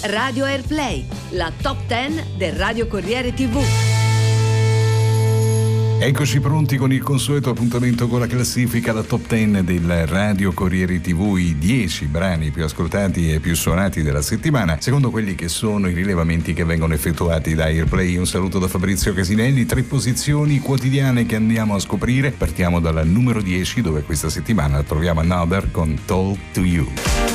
Radio Airplay, la top 10 del Radio Corriere TV. Eccoci pronti con il consueto appuntamento con la classifica, la top 10 del Radio Corriere TV, i 10 brani più ascoltati e più suonati della settimana, secondo quelli che sono i rilevamenti che vengono effettuati da Airplay. Un saluto da Fabrizio Casinelli, 3 posizioni quotidiane che andiamo a scoprire. Partiamo dalla numero 10, dove questa settimana troviamo Another con Talk to You.